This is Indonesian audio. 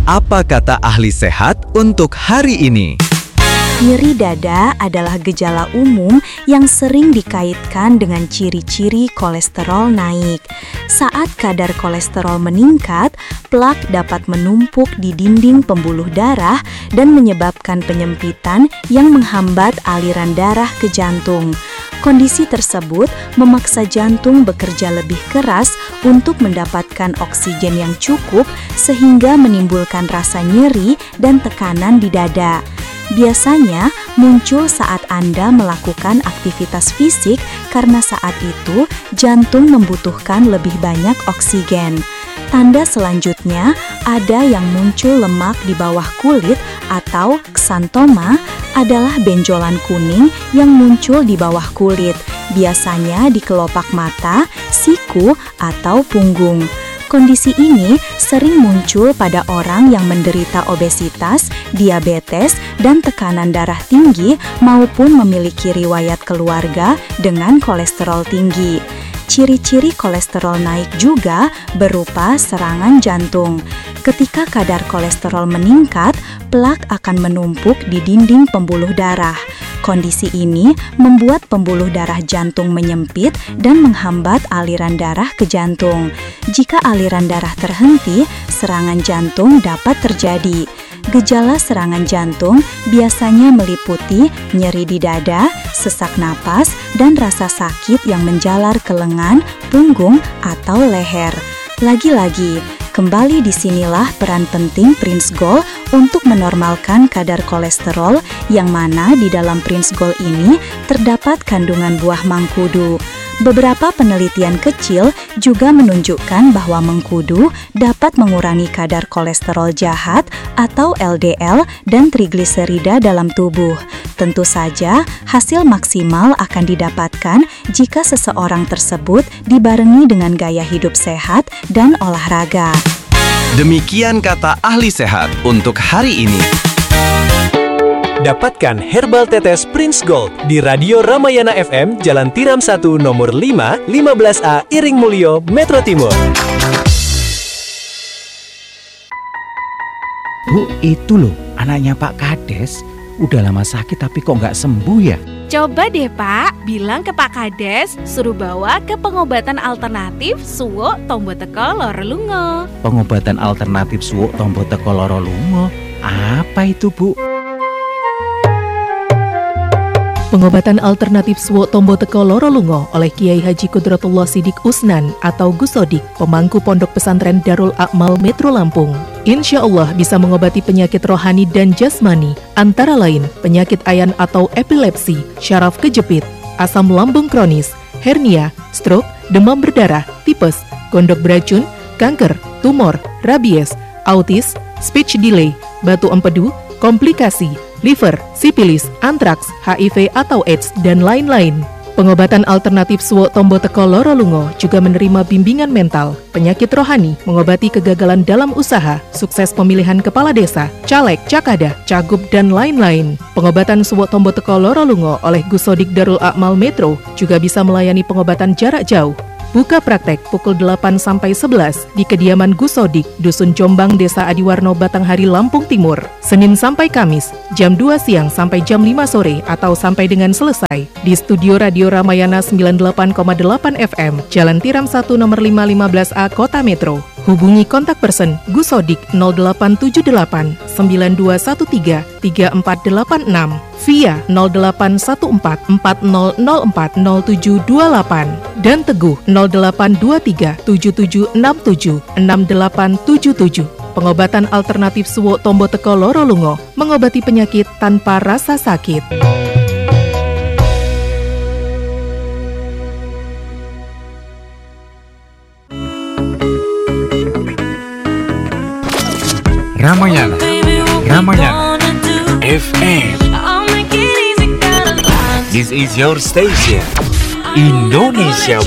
Apa kata ahli sehat untuk hari ini? Nyeri dada adalah gejala umum yang sering dikaitkan dengan ciri-ciri kolesterol naik. Saat kadar kolesterol meningkat, plak dapat menumpuk di dinding pembuluh darah dan menyebabkan penyempitan yang menghambat aliran darah ke jantung. Kondisi tersebut memaksa jantung bekerja lebih keras untuk mendapatkan oksigen yang cukup sehingga menimbulkan rasa nyeri dan tekanan di dada. Biasanya muncul saat Anda melakukan aktivitas fisik karena saat itu jantung membutuhkan lebih banyak oksigen. Tanda selanjutnya ada yang muncul lemak di bawah kulit atau ksantoma adalah benjolan kuning yang muncul di bawah kulit, biasanya di kelopak mata, siku, atau punggung. Kondisi ini sering muncul pada orang yang menderita obesitas, diabetes, dan tekanan darah tinggi maupun memiliki riwayat keluarga dengan kolesterol tinggi. Ciri-ciri kolesterol naik juga berupa serangan jantung. Ketika kadar kolesterol meningkat, plak akan menumpuk di dinding pembuluh darah. Kondisi ini membuat pembuluh darah jantung menyempit dan menghambat aliran darah ke jantung. Jika aliran darah terhenti, serangan jantung dapat terjadi. Gejala serangan jantung biasanya meliputi nyeri di dada, sesak napas, dan rasa sakit yang menjalar ke lengan, punggung, atau leher. Lagi-lagi, kembali disinilah peran penting Prince Gold untuk menormalkan kadar kolesterol yang mana di dalam Prince Gold ini terdapat kandungan buah mangkudu. Beberapa penelitian kecil juga menunjukkan bahwa mengkudu dapat mengurangi kadar kolesterol jahat atau LDL dan trigliserida dalam tubuh. Tentu saja, hasil maksimal akan didapatkan jika seseorang tersebut dibarengi dengan gaya hidup sehat dan olahraga. Demikian kata ahli sehat untuk hari ini. Dapatkan herbal tetes Prince Gold di Radio Ramayana FM, Jalan Tiram 1, nomor 5, 15A, Iring Mulyo, Metro Timur. Bu, itu loh, anaknya Pak Kades. Udah lama sakit tapi kok nggak sembuh ya? Coba deh Pak, bilang ke Pak Kades, suruh bawa ke pengobatan alternatif Suwo Tombo Teko Loro Lungo. Pengobatan alternatif Suwo Tombo Teko Loro Lungo? Apa itu, Bu? Pengobatan alternatif Suwo Tombo Teko Loro Lungo oleh Kiai Haji Qudratullah Sidik Usnan atau Gus Sodik, pemangku Pondok Pesantren Darul Aqmal Metro Lampung. Insya Allah bisa mengobati penyakit rohani dan jasmani, antara lain penyakit ayan atau epilepsi, syaraf kejepit, asam lambung kronis, hernia, stroke, demam berdarah, tipes, gondok beracun, kanker, tumor, rabies, autis, speech delay, batu empedu, komplikasi, liver, sipilis, antraks, HIV atau AIDS, dan lain-lain. Pengobatan alternatif Suwo Tombo Teko Loro Lungo juga menerima bimbingan mental, penyakit rohani, mengobati kegagalan dalam usaha, sukses pemilihan kepala desa, caleg, cakada, cagup, dan lain-lain. Pengobatan Suwo Tombo Teko Loro Lungo oleh Gus Sodik Darul Aqmal Metro juga bisa melayani pengobatan jarak jauh. Buka praktek pukul 8 sampai 11 di kediaman Gus Sodik, Dusun Jombang, Desa Adiwarno, Batanghari, Lampung Timur. Senin sampai Kamis, jam 2 siang sampai jam 5 sore atau sampai dengan selesai di Studio Radio Ramayana 98,8 FM, Jalan Tiram 1 nomor 515A, Kota Metro. Hubungi kontak person Gus Sodik 0878 9213 3486 via 0814 4004 0728 dan Teguh 0823 7767 6877. Pengobatan alternatif Suwo Tombo Teko Loro Lungo, mengobati penyakit tanpa rasa sakit. Ramayana FM. This is your station, Indonesia